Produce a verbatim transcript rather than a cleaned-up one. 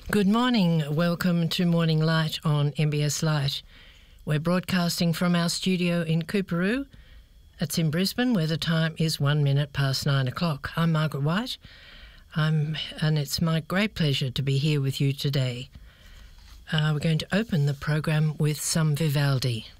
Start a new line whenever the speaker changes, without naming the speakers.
Good morning. Welcome to Morning Light on M B S Light. We're broadcasting from our studio in Coorparoo. It's in Brisbane, where the time is one minute past nine o'clock. I'm Margaret White, I'm, and it's my great pleasure to be here with you today. Uh, we're going to open the program with some Vivaldi.